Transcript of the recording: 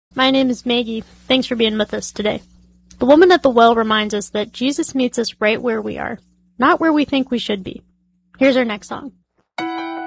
My name is Maggie. Thanks for being with us today. The woman at the well reminds us that Jesus meets us right where we are, not where we think we should be. Here's our next song.